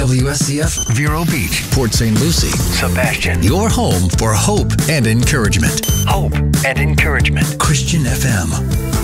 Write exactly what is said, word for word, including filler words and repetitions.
W S C F, Vero Beach, Port Saint Lucie, Sebastian. Your home for hope and encouragement. Hope and encouragement. Christian F M.